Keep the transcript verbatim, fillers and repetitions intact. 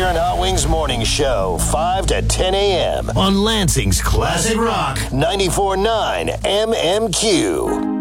Eastern Hot Wings Morning Show, five to ten a.m. on Lansing's Classic Rock, ninety-four point nine M M Q.